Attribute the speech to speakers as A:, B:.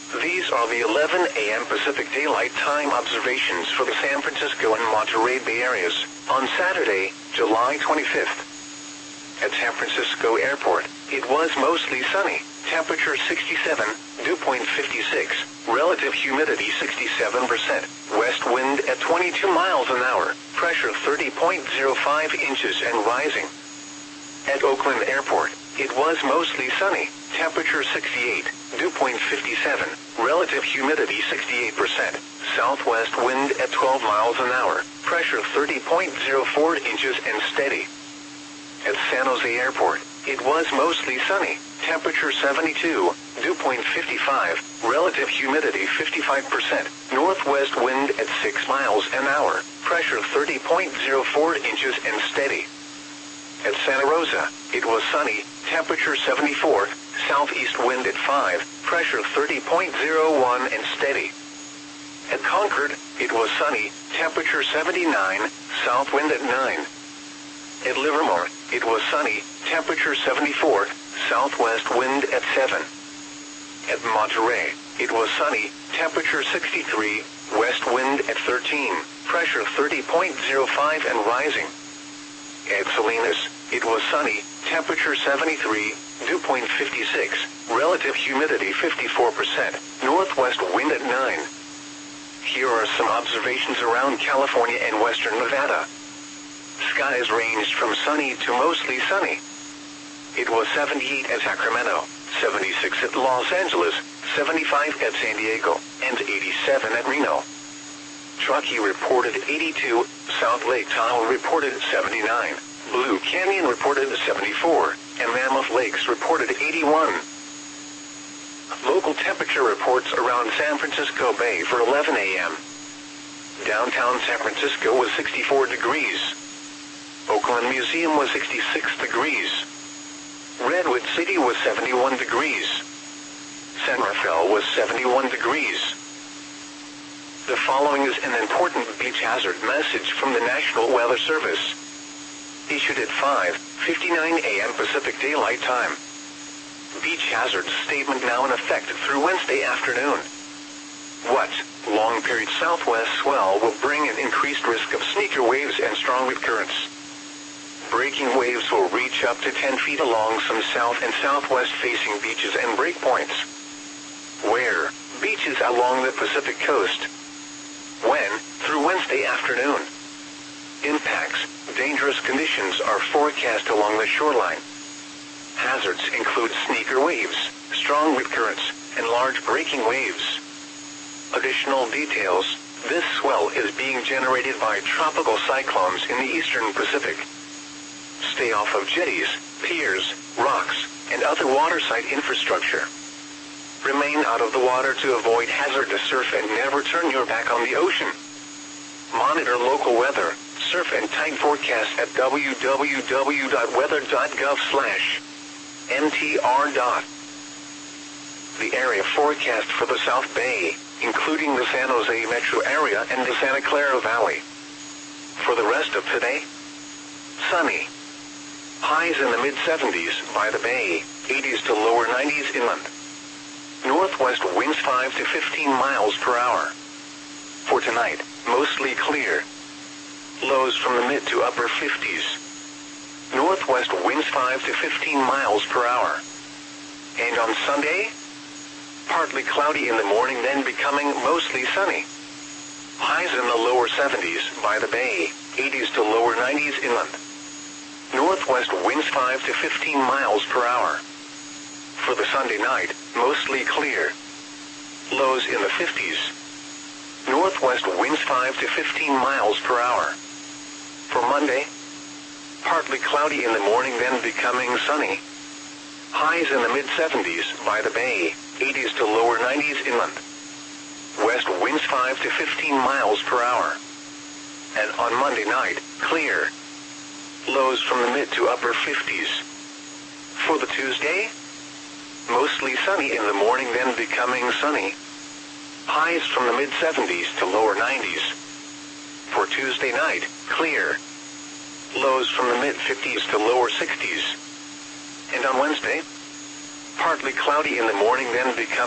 A: These are the 11 a.m. Pacific Daylight Time observations for the San Francisco and Monterey Bay areas on Saturday, July 25th. At San Francisco Airport, it was mostly sunny, temperature 67, dew point 56, relative humidity 67%, west wind at 22 miles an hour, pressure 30.05 inches and rising. At Oakland Airport, it was mostly sunny, temperature 68, dew point 57, relative humidity 68%, southwest wind at 12 miles an hour, pressure 30.04 inches and steady. At San Jose Airport, it was mostly sunny, temperature 72, dew point 55, relative humidity 55%, northwest wind at 6 miles an hour, pressure 30.04 inches and steady. At Santa Rosa, it was sunny, temperature 74, southeast wind at 5, pressure 30.01 and steady. At Concord, it was sunny, temperature 79, south wind at 9. At Livermore, it was sunny, temperature 74, southwest wind at 7. At Monterey, it was sunny, temperature 63, west wind at 13, pressure 30.05 and rising. At Salinas, it was sunny, temperature 73, dew point 56, relative humidity 54%, northwest wind at 9. Here are some observations around California and western Nevada. Skies ranged from sunny to mostly sunny. It was 78 at Sacramento, 76 at Los Angeles, 75 at San Diego, and 87 at Reno. Truckee reported 82, South Lake Tahoe reported 79, Blue Canyon reported 74, and Mammoth Lakes reported 81. Local temperature reports around San Francisco Bay for 11 a.m. Downtown San Francisco was 64 degrees. Oakland Museum was 66 degrees. Redwood City was 71 degrees. San Rafael was 71 degrees. The following is an important beach hazard message from the National Weather Service. Issued at 5:59 a.m. Pacific Daylight Time. Beach hazard statement now in effect through Wednesday afternoon. What? Long period southwest swell will bring an increased risk of sneaker waves and strong wind currents. Breaking waves will reach up to 10 feet along some south and southwest facing beaches and breakpoints. Where? Beaches along the Pacific coast. When? Through Wednesday afternoon. Impacts. Dangerous conditions are forecast along the shoreline. Hazards include sneaker waves, strong wind currents, and large breaking waves. Additional details. This swell is being generated by tropical cyclones in the eastern Pacific. Stay off of jetties, piers, rocks, and other waterside infrastructure. Remain out of the water to avoid hazardous surf and never turn your back on the ocean. Monitor local weather, surf and tide forecasts at www.weather.gov/mtr. The area forecast for the South Bay, including the San Jose metro area and the Santa Clara Valley. For the rest of today, sunny. Highs in the mid-70s by the Bay, 80s to lower 90s inland. Northwest winds 5 to 15 miles per hour. For tonight, mostly clear. Lows from the mid to upper 50s. Northwest winds 5 to 15 miles per hour. And on Sunday, partly cloudy in the morning, then becoming mostly sunny. Highs in the lower 70s by the Bay, 80s to lower 90s inland. Northwest winds 5 to 15 miles per hour. For the Sunday night, mostly clear. Lows in the 50s. Northwest winds 5 to 15 miles per hour. For Monday, partly cloudy in the morning, then becoming sunny. Highs in the mid-70s by the Bay, 80s to lower 90s inland. West winds 5 to 15 miles per hour. And on Monday night, clear. Lows from the mid to upper 50s. For the Tuesday, mostly sunny in the morning, then becoming sunny. Highs from the mid-70s to lower 90s. For Tuesday night, clear. Lows from the mid-50s to lower 60s. And on Wednesday, partly cloudy in the morning, then becoming